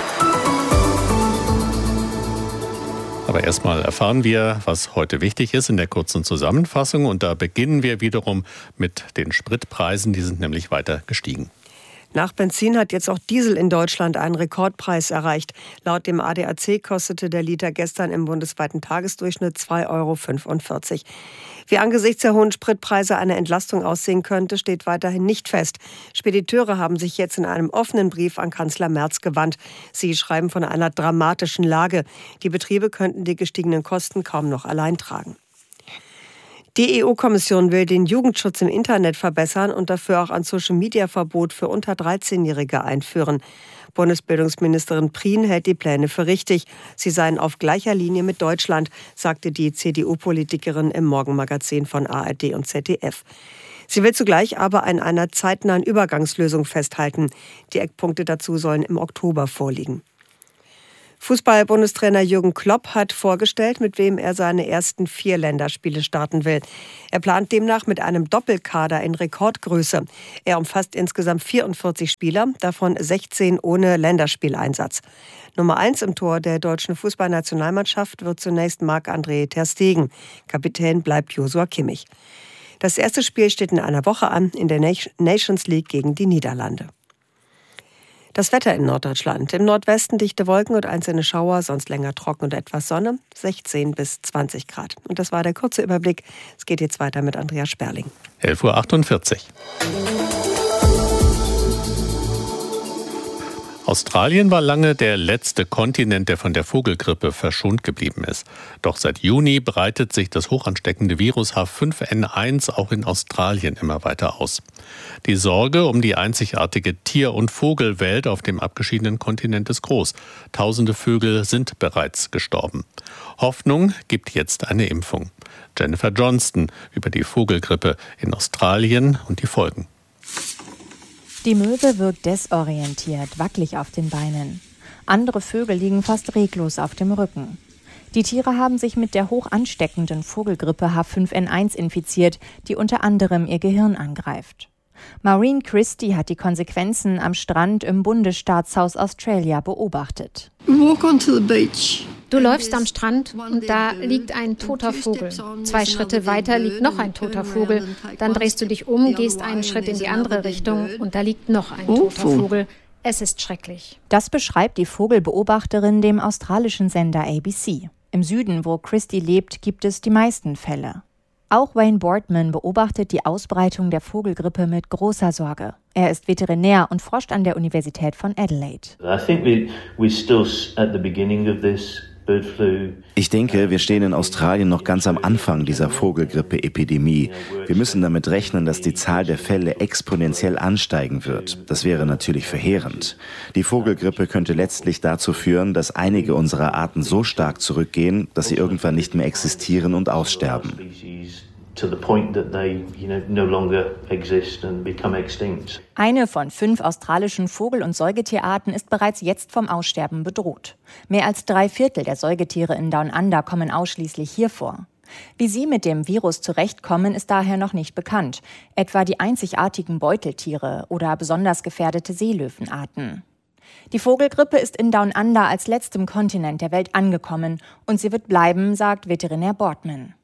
Aber erstmal erfahren wir, was heute wichtig ist in der kurzen Zusammenfassung. Und da beginnen wir wiederum mit den Spritpreisen. Die sind nämlich weiter gestiegen. Nach Benzin hat jetzt auch Diesel in Deutschland einen Rekordpreis erreicht. Laut dem A D A C kostete der Liter gestern im bundesweiten Tagesdurchschnitt zwei Euro fünfundvierzig. Wie angesichts der hohen Spritpreise eine Entlastung aussehen könnte, steht weiterhin nicht fest. Spediteure haben sich jetzt in einem offenen Brief an Kanzler Merz gewandt. Sie schreiben von einer dramatischen Lage. Die Betriebe könnten die gestiegenen Kosten kaum noch allein tragen. Die E U-Kommission will den Jugendschutz im Internet verbessern und dafür auch ein Social-Media-Verbot für unter dreizehnjährige einführen. Bundesbildungsministerin Prien hält die Pläne für richtig. Sie seien auf gleicher Linie mit Deutschland, sagte die C D U-Politikerin im Morgenmagazin von A R D und Z D F. Sie will zugleich aber an einer zeitnahen Übergangslösung festhalten. Die Eckpunkte dazu sollen im Oktober vorliegen. Fußball-Bundestrainer Jürgen Klopp hat vorgestellt, mit wem er seine ersten vier Länderspiele starten will. Er plant demnach mit einem Doppelkader in Rekordgröße. Er umfasst insgesamt vierundvierzig Spieler, davon sechzehn ohne Länderspieleinsatz. Nummer eins im Tor der deutschen Fußballnationalmannschaft wird zunächst Marc-André ter Stegen. Kapitän bleibt Joshua Kimmich. Das erste Spiel steht in einer Woche an, in der Nations League gegen die Niederlande. Das Wetter in Norddeutschland. Im Nordwesten dichte Wolken und einzelne Schauer, sonst länger trocken und etwas Sonne, sechzehn bis zwanzig Grad. Und das war der kurze Überblick. Es geht jetzt weiter mit Andreas Sperling. elf Uhr achtundvierzig. Australien war lange der letzte Kontinent, der von der Vogelgrippe verschont geblieben ist. Doch seit Juni breitet sich das hochansteckende Virus H fünf N eins auch in Australien immer weiter aus. Die Sorge um die einzigartige Tier- und Vogelwelt auf dem abgeschiedenen Kontinent ist groß. Tausende Vögel sind bereits gestorben. Hoffnung gibt jetzt eine Impfung. Jennifer Johnston über die Vogelgrippe in Australien und die Folgen. Die Möwe wirkt desorientiert, wackelig auf den Beinen. Andere Vögel liegen fast reglos auf dem Rücken. Die Tiere haben sich mit der hoch ansteckenden Vogelgrippe H fünf N eins infiziert, die unter anderem ihr Gehirn angreift. Maureen Christie hat die Konsequenzen am Strand im Bundesstaat South Australia beobachtet. Walk onto the beach. Du läufst am Strand und da liegt ein toter Vogel. Zwei Schritte weiter liegt noch ein toter Vogel. Dann drehst du dich um, gehst einen Schritt in die andere Richtung und da liegt noch ein toter Vogel. Es ist schrecklich. Das beschreibt die Vogelbeobachterin dem australischen Sender A B C. Im Süden, wo Christie lebt, gibt es die meisten Fälle. Auch Wayne Boardman beobachtet die Ausbreitung der Vogelgrippe mit großer Sorge. Er ist Veterinär und forscht an der Universität von Adelaide. Ich denke, wir stehen in Australien noch ganz am Anfang dieser Vogelgrippe-Epidemie. Wir müssen damit rechnen, dass die Zahl der Fälle exponentiell ansteigen wird. Das wäre natürlich verheerend. Die Vogelgrippe könnte letztlich dazu führen, dass einige unserer Arten so stark zurückgehen, dass sie irgendwann nicht mehr existieren und aussterben. Eine von fünf australischen Vogel- und Säugetierarten ist bereits jetzt vom Aussterben bedroht. Mehr als drei Viertel der Säugetiere in Down Under kommen ausschließlich hier vor. Wie sie mit dem Virus zurechtkommen, ist daher noch nicht bekannt. Etwa die einzigartigen Beuteltiere oder besonders gefährdete Seelöwenarten. Die Vogelgrippe ist in Down Under als letztem Kontinent der Welt angekommen und sie wird bleiben, sagt Veterinär Boardman.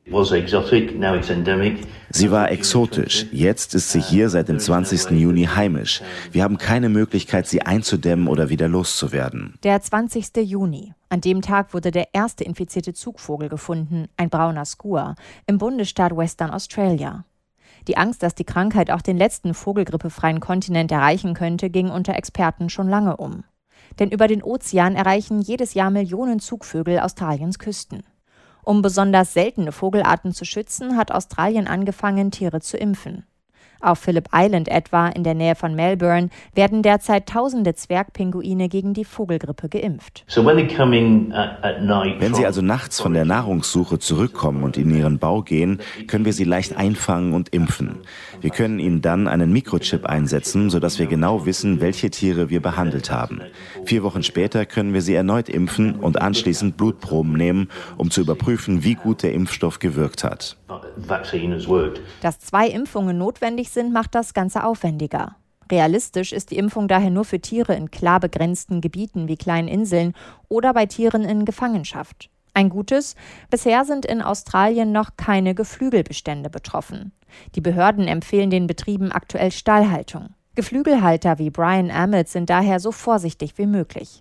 Sie war exotisch. Jetzt ist sie hier seit dem zwanzigsten Juni heimisch. Wir haben keine Möglichkeit, sie einzudämmen oder wieder loszuwerden. Der zwanzigste Juni. An dem Tag wurde der erste infizierte Zugvogel gefunden, ein brauner Skua, im Bundesstaat Western Australia. Die Angst, dass die Krankheit auch den letzten vogelgrippefreien Kontinent erreichen könnte, ging unter Experten schon lange um. Denn über den Ozean erreichen jedes Jahr Millionen Zugvögel Australiens Küsten. Um besonders seltene Vogelarten zu schützen, hat Australien angefangen, Tiere zu impfen. Auf Phillip Island etwa, in der Nähe von Melbourne, werden derzeit tausende Zwergpinguine gegen die Vogelgrippe geimpft. Wenn sie also nachts von der Nahrungssuche zurückkommen und in ihren Bau gehen, können wir sie leicht einfangen und impfen. Wir können ihnen dann einen Mikrochip einsetzen, sodass wir genau wissen, welche Tiere wir behandelt haben. Vier Wochen später können wir sie erneut impfen und anschließend Blutproben nehmen, um zu überprüfen, wie gut der Impfstoff gewirkt hat. Dass zwei Impfungen notwendig sind, macht das Ganze aufwendiger. Realistisch ist die Impfung daher nur für Tiere in klar begrenzten Gebieten wie kleinen Inseln oder bei Tieren in Gefangenschaft. Ein Gutes: Bisher sind in Australien noch keine Geflügelbestände betroffen. Die Behörden empfehlen den Betrieben aktuell Stallhaltung. Geflügelhalter wie Brian Emmett sind daher so vorsichtig wie möglich.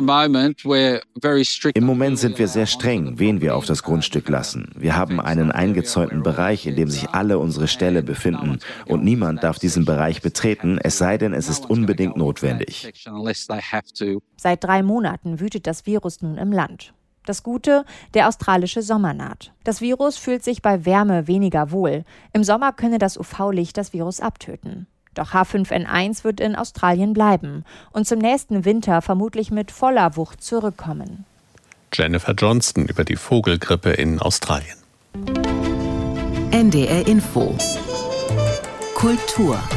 Im Moment sind wir sehr streng, wen wir auf das Grundstück lassen. Wir haben einen eingezäunten Bereich, in dem sich alle unsere Ställe befinden. Und niemand darf diesen Bereich betreten, es sei denn, es ist unbedingt notwendig. Seit drei Monaten wütet das Virus nun im Land. Das Gute, der australische Sommer naht. Das Virus fühlt sich bei Wärme weniger wohl. Im Sommer könne das U V-Licht das Virus abtöten. Doch H fünf N eins wird in Australien bleiben und zum nächsten Winter vermutlich mit voller Wucht zurückkommen. Jennifer Johnston über die Vogelgrippe in Australien. N D R Info Kultur.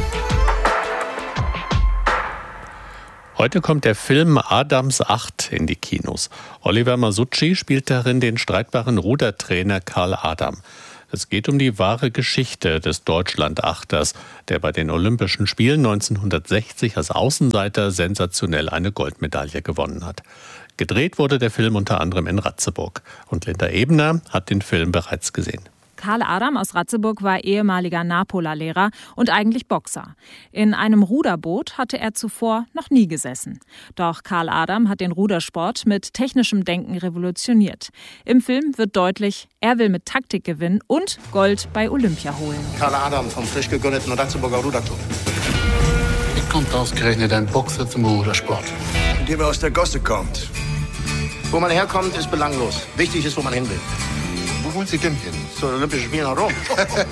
Heute kommt der Film Adams acht in die Kinos. Oliver Masucci spielt darin den streitbaren Rudertrainer Karl Adam. Es geht um die wahre Geschichte des Deutschlandachters, der bei den Olympischen Spielen neunzehnhundertsechzig als Außenseiter sensationell eine Goldmedaille gewonnen hat. Gedreht wurde der Film unter anderem in Ratzeburg. Und Linda Ebner hat den Film bereits gesehen. Karl Adam aus Ratzeburg war ehemaliger Napola-Lehrer und eigentlich Boxer. In einem Ruderboot hatte er zuvor noch nie gesessen. Doch Karl Adam hat den Rudersport mit technischem Denken revolutioniert. Im Film wird deutlich, er will mit Taktik gewinnen und Gold bei Olympia holen. Karl Adam vom frisch gegründeten Ratzeburger Ruderclub. Wie kommt ausgerechnet ein Boxer zum Rudersport? Indem er aus der Gosse kommt. Wo man herkommt, ist belanglos. Wichtig ist, wo man hin will. Wo wollen Sie denn hin? Zu den Olympischen Spielen nach Rom.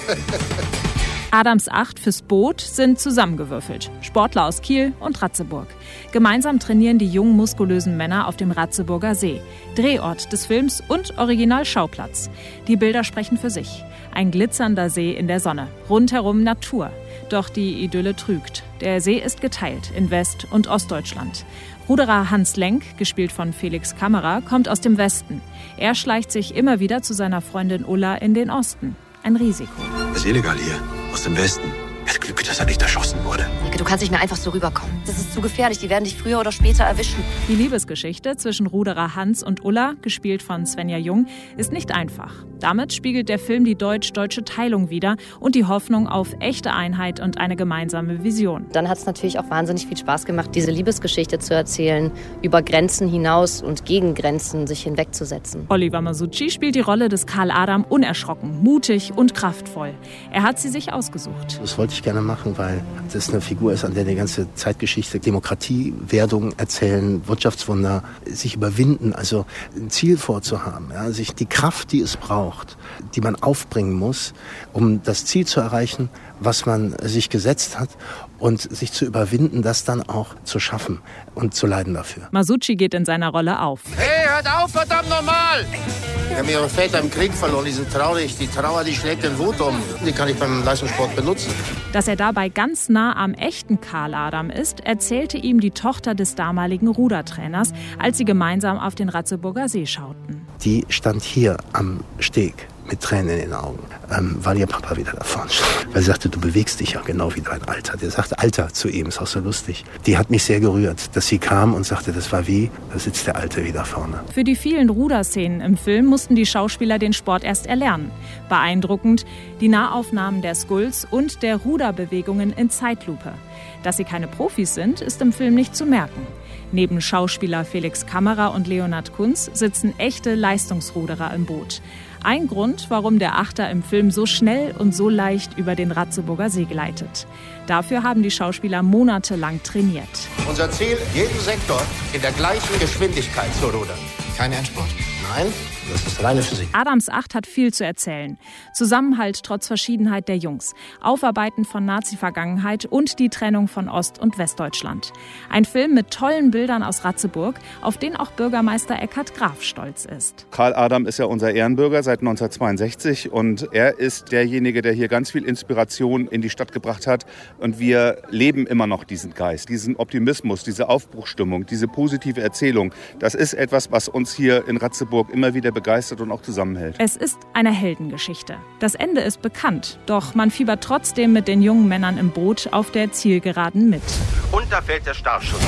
Adams acht fürs Boot sind zusammengewürfelt. Sportler aus Kiel und Ratzeburg. Gemeinsam trainieren die jungen, muskulösen Männer auf dem Ratzeburger See. Drehort des Films und Originalschauplatz. Die Bilder sprechen für sich. Ein glitzernder See in der Sonne. Rundherum Natur. Doch die Idylle trügt. Der See ist geteilt in West- und Ostdeutschland. Ruderer Hans Lenk, gespielt von Felix Kammerer, kommt aus dem Westen. Er schleicht sich immer wieder zu seiner Freundin Ulla in den Osten. Ein Risiko. Das ist illegal hier, aus dem Westen. Er hat Glück, dass er nicht erschossen wurde. Du kannst nicht mehr einfach so rüberkommen. Das ist zu gefährlich. Die werden dich früher oder später erwischen. Die Liebesgeschichte zwischen Ruderer Hans und Ulla, gespielt von Svenja Jung, ist nicht einfach. Damit spiegelt der Film die deutsch-deutsche Teilung wider und die Hoffnung auf echte Einheit und eine gemeinsame Vision. Dann hat es natürlich auch wahnsinnig viel Spaß gemacht, diese Liebesgeschichte zu erzählen, über Grenzen hinaus und gegen Grenzen sich hinwegzusetzen. Oliver Masucci spielt die Rolle des Karl Adam unerschrocken, mutig und kraftvoll. Er hat sie sich ausgesucht. Das wollte ich gerne machen, weil das eine Figur ist, an der die ganze Zeitgeschichte, Demokratiewerdung erzählen, Wirtschaftswunder, sich überwinden, also ein Ziel vorzuhaben, ja, sich die Kraft, die es braucht, die man aufbringen muss, um das Ziel zu erreichen, was man sich gesetzt hat und sich zu überwinden, das dann auch zu schaffen und zu leiden dafür. Masucci geht in seiner Rolle auf. Hey, hört auf, verdammt nochmal! Wir haben ihre Väter im Krieg verloren, die sind traurig. Die Trauer, die schlägt in Wut um. Die kann ich beim Leistungssport benutzen. Dass er dabei ganz nah am echten Karl Adam ist, erzählte ihm die Tochter des damaligen Rudertrainers, als sie gemeinsam auf den Ratzeburger See schauten. Die stand hier am Steg mit Tränen in den Augen, ähm, weil ihr Papa wieder da vorne stand. Weil sie sagte, du bewegst dich ja genau wie dein Alter. Der sagte Alter zu ihm, ist auch so lustig. Die hat mich sehr gerührt, dass sie kam und sagte, das war wie, da sitzt der Alte wieder vorne. Für die vielen Ruderszenen im Film mussten die Schauspieler den Sport erst erlernen. Beeindruckend die Nahaufnahmen der Skulls und der Ruderbewegungen in Zeitlupe. Dass sie keine Profis sind, ist im Film nicht zu merken. Neben Schauspieler Felix Kammerer und Leonhard Kunz sitzen echte Leistungsruderer im Boot. Ein Grund, warum der Achter im Film so schnell und so leicht über den Ratzeburger See gleitet. Dafür haben die Schauspieler monatelang trainiert. Unser Ziel, jeden Sektor in der gleichen Geschwindigkeit zu rudern. Kein Endspurt. Nein, das ist reine Physik. Adams acht hat viel zu erzählen. Zusammenhalt trotz Verschiedenheit der Jungs, Aufarbeiten von Nazi-Vergangenheit und die Trennung von Ost- und Westdeutschland. Ein Film mit tollen Bildern aus Ratzeburg, auf den auch Bürgermeister Eckhard Graf stolz ist. Karl Adam ist ja unser Ehrenbürger seit neunzehnhundertzweiundsechzig und er ist derjenige, der hier ganz viel Inspiration in die Stadt gebracht hat. Und wir leben immer noch diesen Geist, diesen Optimismus, diese Aufbruchsstimmung, diese positive Erzählung. Das ist etwas, was uns hier in Ratzeburg immer wieder begeistert und auch zusammenhält. Es ist eine Heldengeschichte. Das Ende ist bekannt, doch man fiebert trotzdem mit den jungen Männern im Boot auf der Zielgeraden mit. Und da fällt der Startschuss.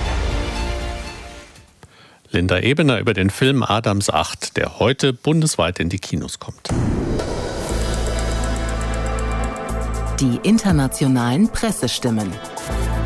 Linda Ebener über den Film Adams acht, der heute bundesweit in die Kinos kommt. Die internationalen Pressestimmen.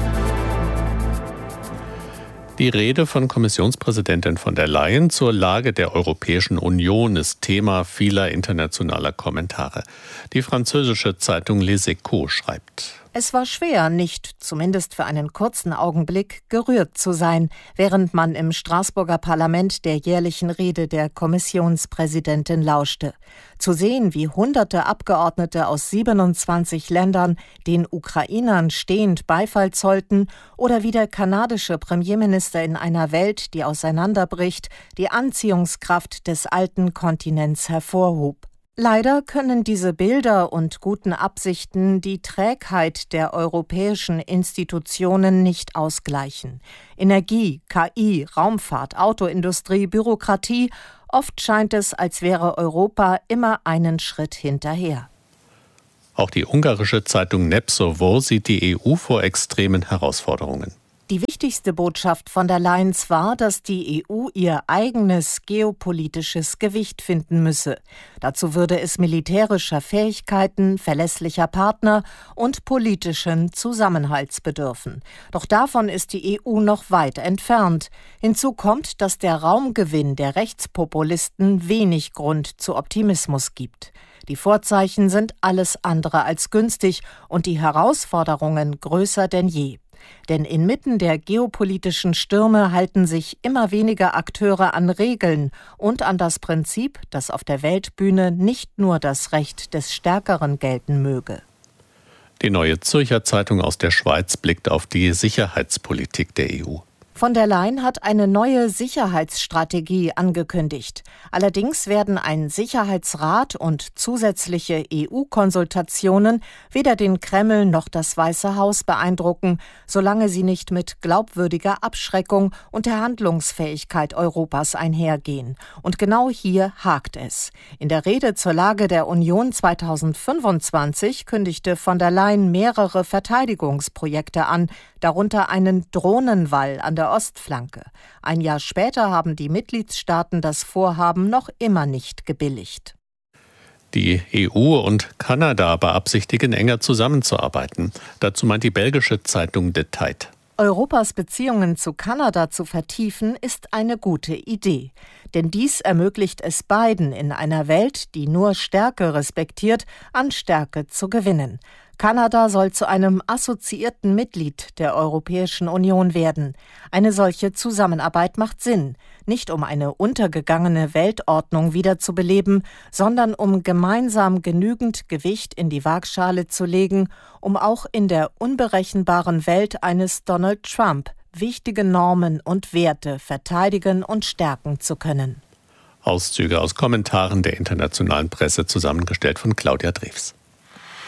Die Rede von Kommissionspräsidentin von der Leyen zur Lage der Europäischen Union ist Thema vieler internationaler Kommentare. Die französische Zeitung Les Echos schreibt: Es war schwer, nicht, zumindest für einen kurzen Augenblick, gerührt zu sein, während man im Straßburger Parlament der jährlichen Rede der Kommissionspräsidentin lauschte. Zu sehen, wie hunderte Abgeordnete aus siebenundzwanzig Ländern den Ukrainern stehend Beifall zollten oder wie der kanadische Premierminister in einer Welt, die auseinanderbricht, die Anziehungskraft des alten Kontinents hervorhob. Leider können diese Bilder und guten Absichten die Trägheit der europäischen Institutionen nicht ausgleichen. Energie, K I, Raumfahrt, Autoindustrie, Bürokratie, oft scheint es, als wäre Europa immer einen Schritt hinterher. Auch die ungarische Zeitung Népszava sieht die E U vor extremen Herausforderungen. Die wichtigste Botschaft von der Leyen war, dass die E U ihr eigenes geopolitisches Gewicht finden müsse. Dazu würde es militärischer Fähigkeiten, verlässlicher Partner und politischen Zusammenhalts bedürfen. Doch davon ist die E U noch weit entfernt. Hinzu kommt, dass der Raumgewinn der Rechtspopulisten wenig Grund zu Optimismus gibt. Die Vorzeichen sind alles andere als günstig und die Herausforderungen größer denn je. Denn inmitten der geopolitischen Stürme halten sich immer weniger Akteure an Regeln und an das Prinzip, dass auf der Weltbühne nicht nur das Recht des Stärkeren gelten möge. Die Neue Zürcher Zeitung aus der Schweiz blickt auf die Sicherheitspolitik der E U. Von der Leyen hat eine neue Sicherheitsstrategie angekündigt. Allerdings werden ein Sicherheitsrat und zusätzliche E U-Konsultationen weder den Kreml noch das Weiße Haus beeindrucken, solange sie nicht mit glaubwürdiger Abschreckung und der Handlungsfähigkeit Europas einhergehen. Und genau hier hakt es. In der Rede zur Lage der Union zweitausendfünfundzwanzig kündigte von der Leyen mehrere Verteidigungsprojekte an, darunter einen Drohnenwall an der Ostflanke. Ein Jahr später haben die Mitgliedstaaten das Vorhaben noch immer nicht gebilligt. Die E U und Kanada beabsichtigen, enger zusammenzuarbeiten. Dazu meint die belgische Zeitung De Tijd. Europas Beziehungen zu Kanada zu vertiefen, ist eine gute Idee. Denn dies ermöglicht es beiden, in einer Welt, die nur Stärke respektiert, an Stärke zu gewinnen. Kanada soll zu einem assoziierten Mitglied der Europäischen Union werden. Eine solche Zusammenarbeit macht Sinn, nicht um eine untergegangene Weltordnung wiederzubeleben, sondern um gemeinsam genügend Gewicht in die Waagschale zu legen, um auch in der unberechenbaren Welt eines Donald Trump wichtige Normen und Werte verteidigen und stärken zu können. Auszüge aus Kommentaren der internationalen Presse, zusammengestellt von Claudia Drews.